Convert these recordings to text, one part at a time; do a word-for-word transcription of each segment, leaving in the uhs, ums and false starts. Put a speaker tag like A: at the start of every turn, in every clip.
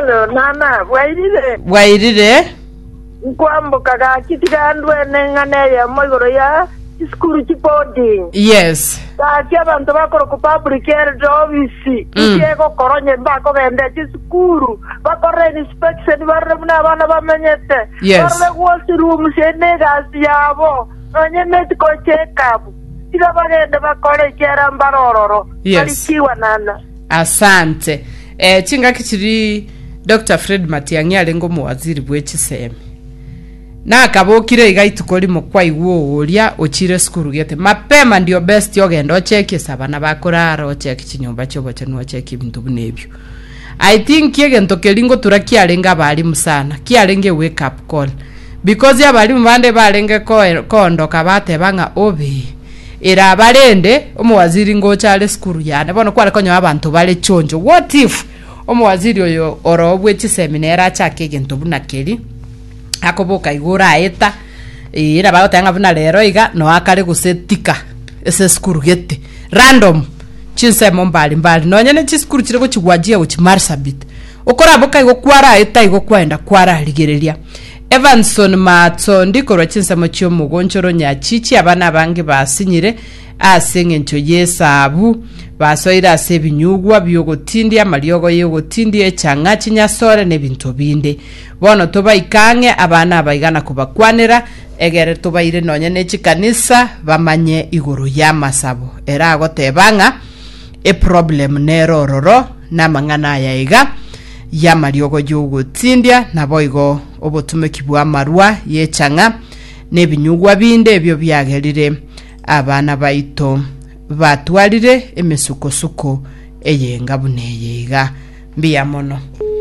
A: Hello, Nana, wairire.
B: Wairire?
A: Nkwambuka gakitigandwe nengane ya mogoro ya school chipodi.
B: Yes.
A: Kati abantu bakoro ku public health office. Ikego koronye bako gende chi school. Bakore inspection barre muna bana bamenyete.
B: Yes.
A: Barre washroom shene gasi yabo. Onye medical check up. Tiga bagende bakore kera mbarororo.
B: Yes.
A: Alikiwa Nana.
B: Asante. Eh chinga kichiri Doctor Fred Matiang'i alengo muwaziri bw'ekiseme. Na kabokire igaituko limo kwa iwo uria ochire skuru gete mapema ndio best yogenda ocheke sabana bakorara ocheke kinyumba cyo bacano ocheke ibintu bunebyo. I think yegento kelingo turakialenga bali musana kialenge wake up call because ya bali mbande balenge ko kondoka bate banga obi era balende omuwaziri ngo chale skuru yana bono kwara konyo abantu bale chonjo. What if omuwaziri oyo orobwe chiseminera chake gento bunakeri akoboka igura eta ira bagotanga buna lero iga no akare gusetika ese skuru gete random chinse mombali mbali no nyene chi skuru chirego chigwajia uchi marsabit ukora boka igo kwara eta igo kwenda kwara ligereria Evanson Matso ndikoro chinse mochyo mugonchoro nyachichi abana bange basinyire asenge ncho yesabu basoira sebinyugwa byogotindi amalyogo yogotindi echanga chinyasore nebintu binde bono toba ikange abana abaigana kubakwanira egere toba ire nonye nechikanisa bamanye iguru ya masabo era agotebanga e problem nerororo na mangana yaiga ya malyogo yogotindia naboigo obotumeki bwa marwa yechanga nebinyugwa binde ebyo byagerire abana baito batwalire emesuko-suko eyenga buneyega mbiya mono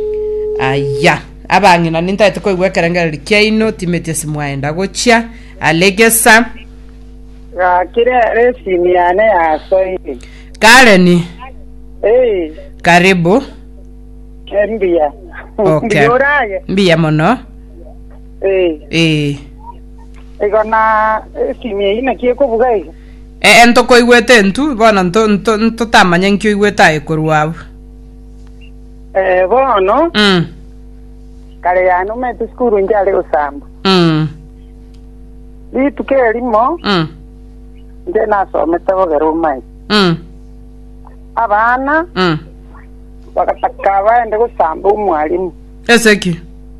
B: aya abangina nintaite ko igwekeranga likiaino timete simwaenda gocha alegesa
A: ya kire resimi ane ya soini
B: Kareni
A: eh
B: karibu
A: mbiya
B: okay mbiya mono
A: eh
B: eh
A: igona resimi ina kieko bugai
B: eh ento ko igwete ntu bona nto nto nto tamanya nkyo igweta ekorwabu
A: eh bono
B: mm
A: kale yanu metu skuru njale usambu
B: mm
A: bitu kelimo
B: mm
A: nde nasomete bogero mai
B: mm
A: abana
B: mm
A: bakataka baende gusamba umwalimu
B: eseki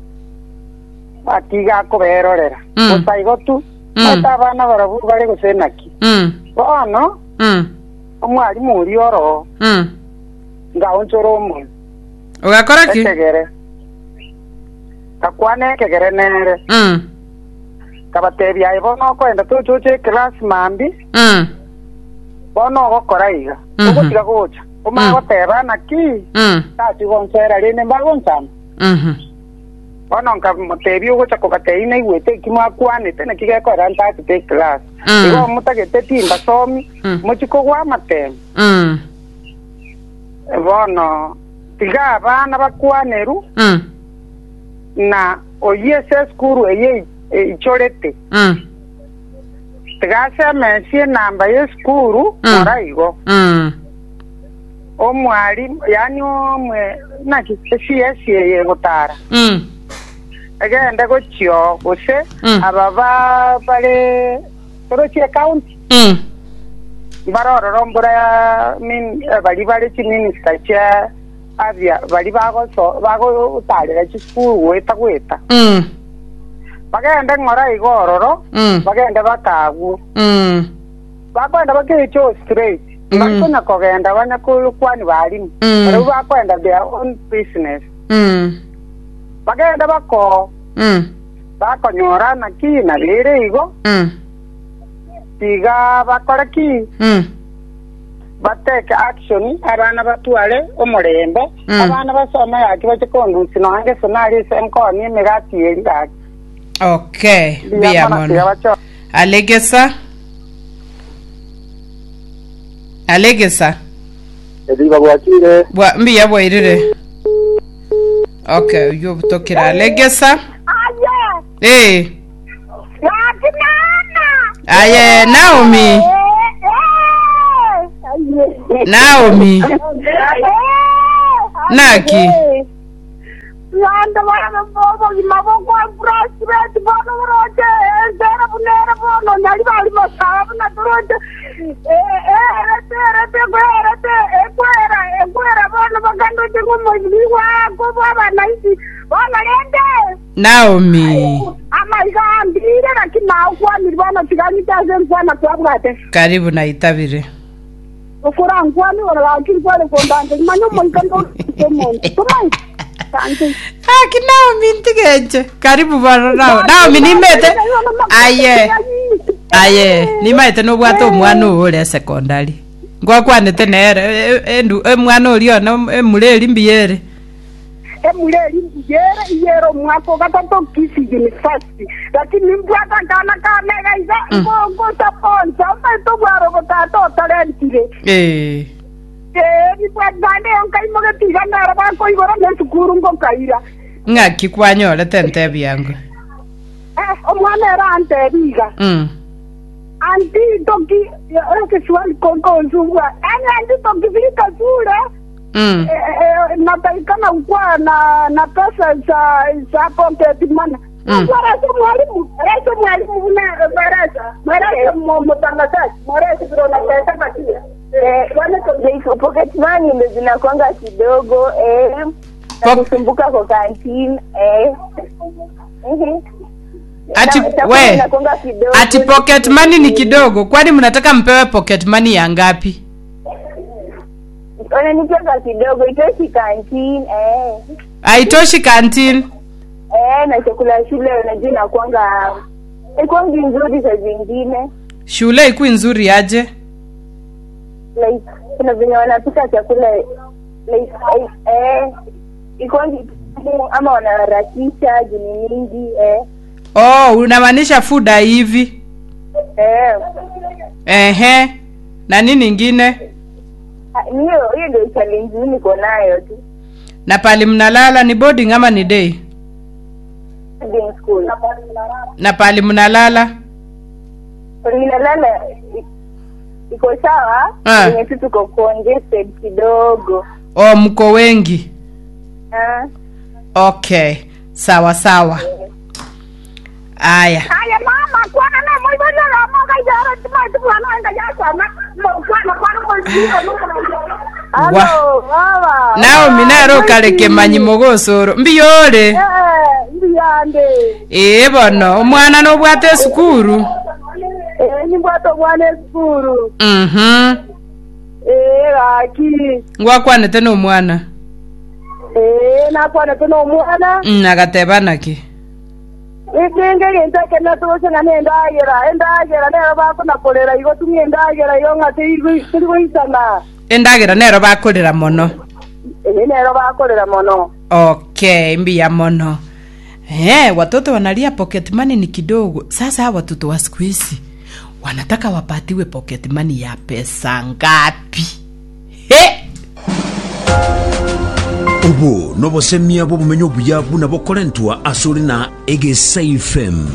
A: akiga kuberorera usaigo tu ata abana barabu bari gusenaki
B: mm
A: bono
B: mm
A: umwalimu uri oro
B: mm
A: ngaho ncoro mu
B: ugakora ki
A: kegere takwane kegere nere
B: mm
A: kabatebya ibono ko enda to choche class mambi
B: mm
A: bono gokora iga ugutiga gocha uma goteba naki
B: mm
A: tati gonsera rene mbagonsan
B: mhm
A: bono nka mutebya gocha ko bateine igwete kimakwane tena kigekora ntati te class igo mutagete timba somi muchiko gwa matem
B: mm
A: bono tiga abana bakwaneru
B: mm
A: na oyese skuru eye ichorete
B: mm
A: tigase mensie namba ye skuru moraigo
B: mm
A: omwali yani omwe naki esi ye gotara
B: mm
A: agenda gochyo ose ababa bale torochi account
B: mm
A: baroro rombura min bali bale chi minister cha avia bali bago so bago utalira chi skuru weta weta
B: mm
A: bagenda ngora igororo bagenda batagu
B: mm
A: bagenda bakecho straight bakona kogenda bana ko kwani bali bari bakwenda their own business
B: mm
A: bagenda bako
B: mm
A: bakonyora na kina lere igo
B: mm
A: tiga bakora ki
B: mm
A: bateke action abana batwale omurembe abana basoma yaki bachikondusi nange sonali senkoni emigati eri yaki
B: okay biya mono alegesa alegesa
C: ediba bwakire
B: bwa mbiya bwairire okay yo butokira alegesa
A: aye
B: eh aye Naomi Naomi Naki
A: yanda bana bobo imaboko frustrate bono rote zera bunera bono nyali bali masaba na rote eh eh rete rete rete ekwera ekwera bono bagando tingu mojliwa ko baba naisi bono lende
B: Naomi
A: ama igambire lakini naukwa nilibana tigani taze sana kwa bwate
B: karibu na Itabire
A: ukura ngwani wala akili pale kondande manyo moikando tomo tomai
B: Ah, Naomi ntigeje. Karibu bana nao. Naomi nimete. Aye. Aye, nimete no bwato mwana ule secondary. Ngwa kwanete nere endu mwana uli ona emureri mbiyere.
A: Emureri mbiyere iyero mwako gatato kisi university. Lakini mbwata kana kamera iza ngo saponza mbeto bwaro botato talentire.
B: Eh.
A: Eh, ni bwadane onkai mogetiga nara ba ko igora ne sukuru ngo kaira.
B: Ngaki kwanyole tente byangu.
A: Eh, omwana era ante biga.
B: Mm.
A: Anti toki eke swali konko nzungwa. Ani anti toki vika zure.
B: Mm.
A: Eh, na taikana ukwa na na pesa za za pocket money.
B: Mm.
A: Kwa raso mwalimu, raso mwalimu na baraza. Baraza mtangazaji, baraza ndio na pesa bakia.
D: Eh, wana kwa pocket money ndio zinakuanga kidogo eh kusumbuka kwa canteen eh. Mhm.
B: Ati we ati pocket money ni kidogo, kwani mnataka mpewe pocket money ya ngapi?
D: Wananipeka kidogo itoshi canteen eh.
B: Haitoshi canteen?
D: Eh, na chakula shule unajua inakuanga iko nzuri za zingine.
B: Shule iko nzuri aje?
D: Like kuna vile wanapika chakula like eh iko ama wanaharakisha jini mingi eh.
B: Oh, unamaanisha food hivi?
D: Eh.
B: Ehe. Na nini nyingine?
D: Hiyo hiyo ndio challenge niko nayo tu.
B: Na pale mnalala ni boarding ama ni day?
D: Boarding school.
B: Na pale mnalala?
D: Mnalala iko sawa, ni kitu tuko congested kidogo.
B: Oh, mko wengi.
D: Ah.
B: Okay. Sawa sawa. Aya.
A: Aya mama kwana na mwibono la moga yara tima tima anga yasa na kwana kwana mwibono. Hello, baba.
B: Nao minaro kaleke manyi mogosoro. Mbiyole.
A: Eh, mbiyande.
B: Eh bono, omwana no bwate sukuru.
A: Eh, ni bwato bwana sukuru.
B: Mhm.
A: Eh, aki.
B: Ngwa kwanete no mwana.
A: Eh, na kwanete no mwana.
B: Nagateba naki.
A: Ikenge ngenda kana tose na nenda agera, enda agera nero bako na kolera igo tumenda agera yo ngate igo turigo isana.
B: Endagera nero bakolera mono.
A: Eh, nero bakolera mono.
B: Okay, mbia mono. Eh, watoto wanalia pocket money ni kidogo. Sasa hawa watoto wa siku hizi wanataka wapatiwe pocket money ya pesa ngapi? He!
E: Ubu nobo semia bo bumenyo buyabu na bokolentwa asuri na Egesa F M.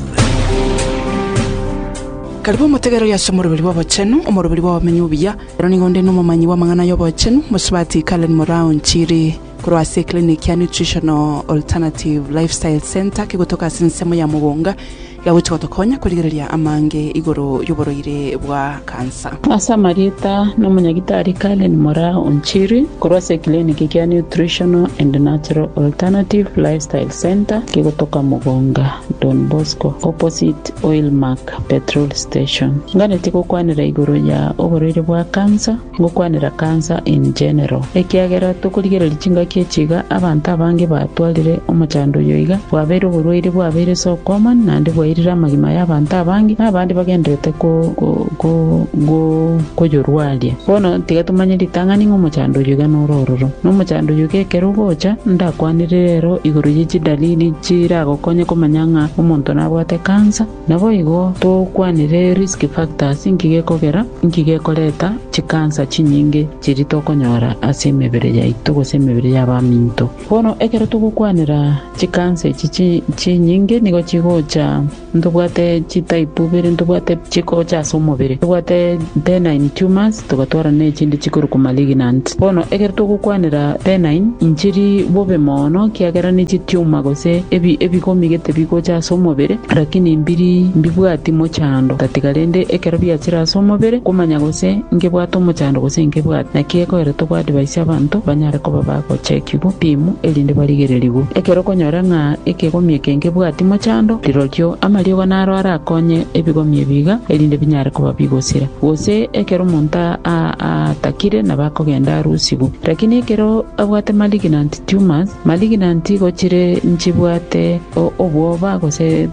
F: Karibu mutegero ya somorobeli wa bochenu omorobeli wa bumenyo buya ero ningonde no mumanyi wa mangana yo bochenu musubati Kalen Moraun chiri kurwase clinic ya nutritional alternative lifestyle center kigutoka sinsemo ya mugonga ya gutokonya kurigereria amange igoro yuboroire bwa kansa.
G: Asa Marita no munyagitari Kalen Moraun chiri kurwase clinic ya nutritional and natural alternative lifestyle center kigutoka mugonga Don Bosco opposite Oil Mark petrol station. Ngane tiko kwanira igoro ya oboroire bwa kansa ngokwanira kansa in general ekiagera tukurigereria chinga kiechiga abantu abange batwalire omachando yoiga bwabere oborwaire bwabere so common nande bwairira magima y'abantu abange abandi bagendete ko ko go koyorwalia bono tigatumanye litangani ngomachando yoiga norororo nomachando yoiga kerugocha ndakwanire rero igoro yichi dalili chira gokonye komanyanga omonto nabwate kansa nabo igo to kwanire risk factors ingige kogera ingige koleta chikansa chinyinge chiri tokonyora asemebere yaitu gosemebere yabaminto bono ekero tugukwanira chikansa chichi chinyinge nigo chigocha ntubwate chitaipu bere ntubwate chiko cha somobere tubwate benign tumors tugatwara ne chindi chikuru ku malignant bono eger tugukwanira benign injiri bobe mono kiagera ni chituma gose ebi ebikomigete biko cha somobere lakini mbiri mbibwati mo chando tatigalende ekero byachira somobere kumanya gose ngebwato mo chando gose ngebwati na kieko ere tugwa advice abantu banyare ko baba ko check ibu pimu elinde baligererigo ekero konyora nga ekegomie kenge bwati mo chando lirokyo amalio naro arakonye ebigomie biga elinde binyare ko babigosira gose ekero monta a takire na bakogenda arusigu lakini ekero abwate malignant tumors malignant gochire nchibwate obwoba gose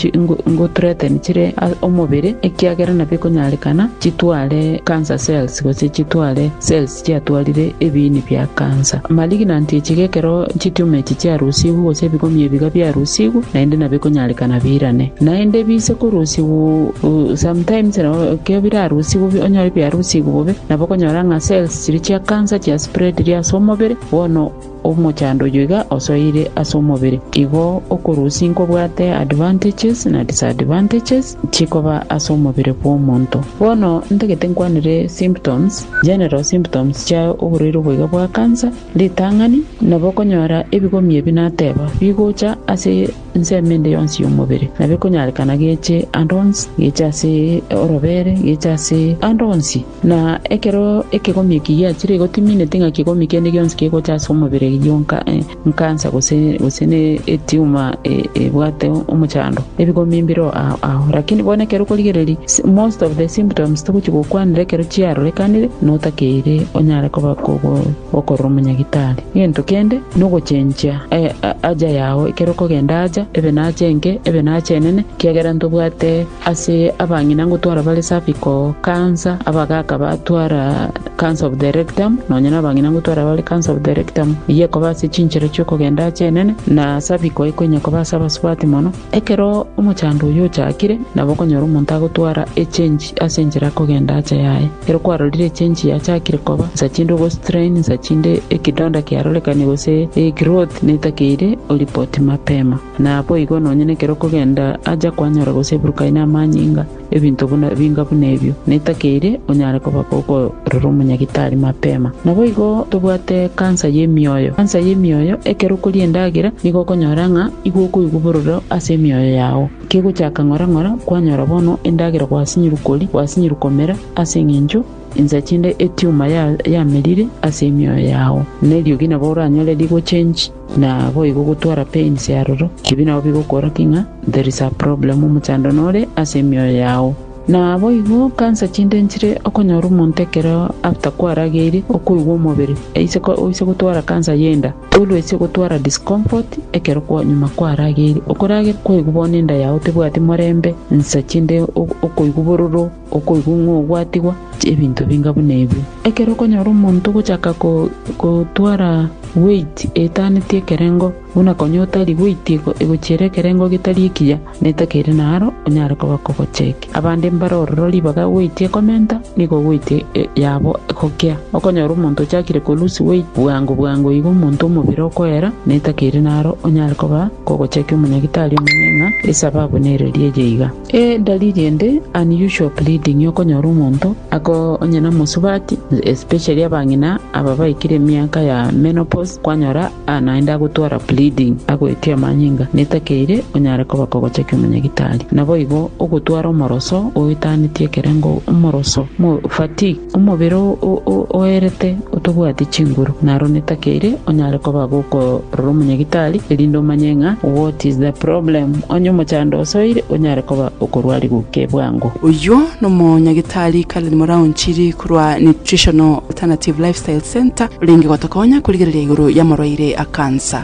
G: ngo threaten chire omobere ekiagera na biko nyarekana chitwale cancer cells gose chitwale cells chiatwalire ebini bya cancer malignant chigekero chitume chiarusigu gose bigomie biga bya rusigu na ende na biko nyarekana birane na ende bise kurusigu sometimes na ke bira rusigu onyari bya rusigu bobe na boko nyoranga cells chiri chia cancer chia spread ria somobere wono omochando yoga osoire asomobere igo okurusinko bwate advantages na disadvantages chikoba asomobere po monto wono ndegete nkwanire symptoms general symptoms cha oburiro bwega bwa cancer litangani na bokonyora ebigomie binateba bigocha ase nsemende yonsi yomobere na bikonyalekana geche andons gecha se orobere gecha se andonsi na ekero ekegomie kiya chire gotimine tinga kigomie kende yonsi kegocha somobere yonka nkansa gose gose ne etiuma e bwate omuchando ebigomie mbiro aho lakini bone kero koligereri most of the symptoms to kuchiko kwanire kero chiaro lekanire notakeire onyara ko bakogo okorumunya gitali yento kende nugo chenja aja yawo kero kogenda aja ebe nachenge ebe nachenene kiagera ntubwate ase abangina ngutwara bale cervical cancer abagaka batwara cancer of the rectum nonyana abangina ngutwara bale cancer of the rectum yeko base chinchero choko genda chenene na cervical ikonya ko basa baswati mono ekero omuchando yo chakire naboko nyoro umuntu agutwara echange asenjera ko genda acha yaye ero kwarolire change ya chakire koba zachindo go strain zachinde ekidonda kiarolekani gose e growth netakeire olipoti mapema na hapo igo nonyene kero kogenda aja kwanyora gose burukaina manyinga ebintu buna binga bunebyo netakeire onyara ko bakoko rurumunya gitari mapema nabo igo tubwate cancer yemioyo cancer yemioyo ekero kuri endagira nigo konyoranga igo ko igubururo ase mioyo yawo kego chaka ngora ngora kwanyora bono endagira kwasinyirukoli kwasinyirukomera ase ngenjo inzachinde etiuma ya ya melire ase mioyo yawo nelio gina bora nyole digo change na bo igo gutwara pains yaroro kibina bigo kora kinga there is a problem umuchando nore ase mioyo yawo na bo igo cancer chinde nchire okonyora umuntu ekero after kwarageire okuigwa omubiri eise ko oise gutwara cancer yenda tulu ise gutwara discomfort ekero kwa nyuma kwarageire okorage kuigwa bonenda yawo tebwati morembe nsa chinde okuigwa bororo okuigwa ngogwatigwa ebintu binga bunebyo ekero konyora umuntu guchaka ko gutwara weight etani tie kerengo una konyota li weight ego chere kerengo gitali kiya netakere naro onyara ko bakoko check abande mbaroro libaga weight komenta niko weight e, yabo kokya okonyora umuntu chakire ko lose weight bwango bwango igo umuntu mubiro koera netakere naro onyara ko ba koko check umunyagitali umunyenga esababu nereri yeiga e dalili ende unusual bleeding yokonyora umuntu ako onyena musubati especially abangina ababaikire miaka ya menopause kwanyora anaenda gutwara bleeding agwetia manyinga netakeire onyara ko bakogocha kyumunyagitali nabo igo ogutwara omoroso oitanitie kerengo omoroso mo fatigue omubiro oerete otobwati chinguru naro netakeire onyara ko bagoko rumunyagitali elindo manyenga what is the problem onyo mochando soire onyara ko okorwali guke bwango uyo no monyagitali kale moraun chiri kurwa nutritional alternative lifestyle center lingi gotokonya kuligereria iguru ya moroire a cancer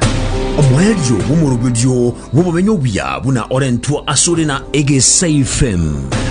E: omwelyo bumurubyo bubumenyo bya buna orentwa asuri na Ege Safe.